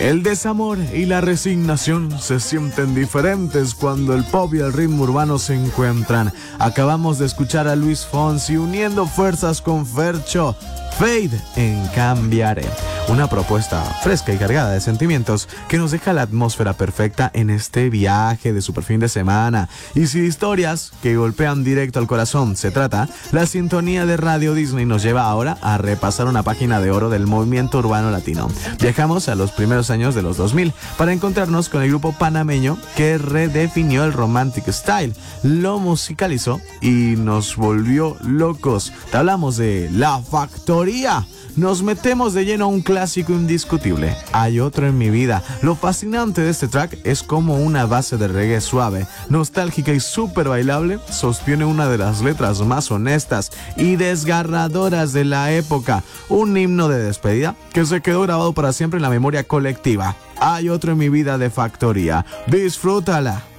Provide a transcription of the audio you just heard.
El desamor y la resignación se sienten diferentes cuando el pop y el ritmo urbano se encuentran. Acabamos de escuchar a Luis Fonsi uniendo fuerzas con Fercho. Fade en Cambiaré. Una propuesta fresca y cargada de sentimientos que nos deja la atmósfera perfecta en este viaje de super fin de semana. Y si de historias que golpean directo al corazón se trata, la sintonía de Radio Disney nos lleva ahora a repasar una página de oro del movimiento urbano latino. Viajamos a los primeros años de los 2000 para encontrarnos con el grupo panameño que redefinió el romantic style, lo musicalizó y nos volvió locos. Te hablamos de La Factoría. Nos metemos de lleno a un clásico indiscutible, Hay otro en mi vida. Lo fascinante de este track es como una base de reggae suave, nostálgica y súper bailable sostiene una de las letras más honestas y desgarradoras de la época, un himno de despedida que se quedó grabado para siempre en la memoria colectiva. Hay otro en mi vida de Factoría. Disfrútala.